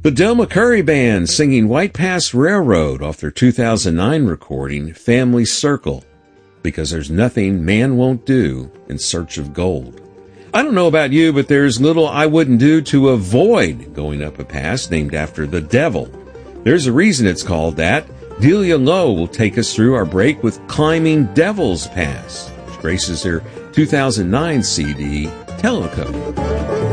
The Del McCurry Band singing White Pass Railroad off their 2009 recording, Family Circle, because there's nothing man won't do in search of gold. I don't know about you, but there's little I wouldn't do to avoid going up a pass named after the devil. There's a reason it's called that. Delia Lowe will take us through our break with Climbing Devil's Pass, which graces their 2009 CD, Tellico.